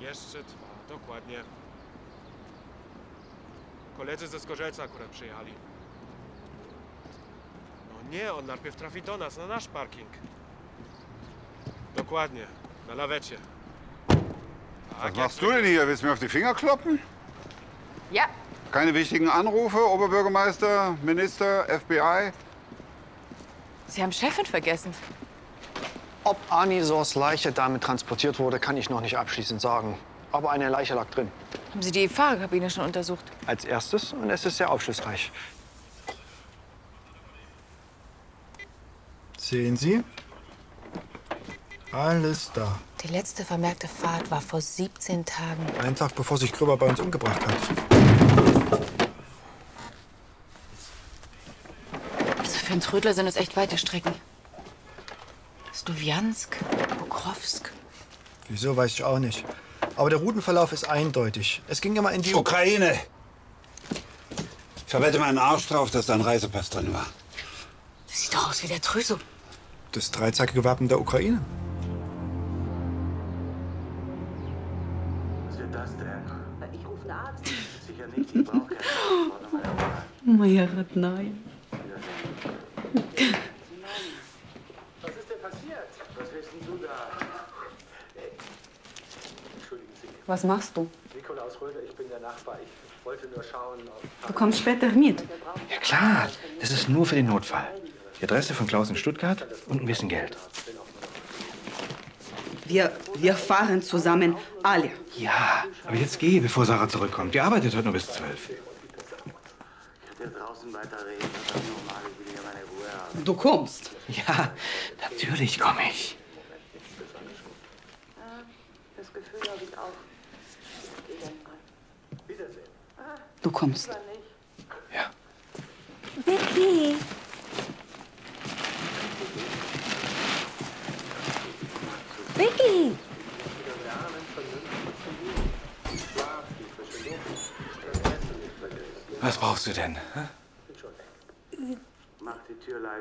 Jeszcze 2, dokładnie. Koledzy ze Zgorzelca akurat przyjechali. No nie, on najpierw trafi do nas, na nasz parking. Dokładnie, na lawecie. Was machst du denn hier? Willst du mir auf die Finger kloppen? Ja. Keine wichtigen Anrufe, Oberbürgermeister, Minister, FBI? Sie haben Chefin vergessen. Ob Anisors Leiche damit transportiert wurde, kann ich noch nicht abschließend sagen. Aber eine Leiche lag drin. Haben Sie die Fahrerkabine schon untersucht? Als erstes, und es ist sehr aufschlussreich. Sehen Sie? Alles da. Die letzte vermerkte Fahrt war vor 17 Tagen. Einen Tag bevor sich Kröber bei uns umgebracht hat. Also für einen Trödler sind das echt weite Strecken. Slowiansk, Pokrovsk. Wieso, weiß ich auch nicht. Aber der Routenverlauf ist eindeutig. Es ging immer in die Ukraine. Ich verwette meinen Arsch drauf, dass da ein Reisepass drin war. Das sieht doch aus wie der Tröso. Das dreizackige Wappen der Ukraine. Was wird das denn? Ich rufe einen Arzt. Sicher nicht, ich brauche keine. Моя родная. Was ist denn passiert? Was willst denn du da? Entschuldigen Sie. Was machst du? Nikolaus Röder, ich bin der Nachbar. Ich wollte nur schauen, ob... Du kommst später mit. Ja klar, das ist nur für den Notfall. Die Adresse von Klaus in Stuttgart und ein bisschen Geld. Wir fahren zusammen, alle. Ja, aber jetzt geh, bevor Sarah zurückkommt. Die arbeitet heute nur bis 12. Ich werde draußen weiterreden. Das ist normal, ich will ja meine Ruhe haben. Du kommst. Ja, natürlich komme ich. Das Gefühl habe ich auch. Ich gehe dann mal. Wiedersehen. Du kommst. Ja. Vicky. Vicky. Was brauchst du denn? Hä? Mach die Tür leise.